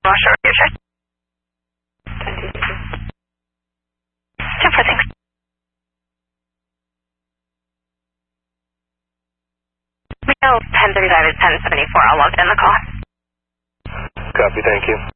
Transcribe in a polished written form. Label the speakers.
Speaker 1: Sure, you're sure. 10-4, thanks. We know 1035 is 1074. I'll log it in the call.
Speaker 2: Copy, thank you.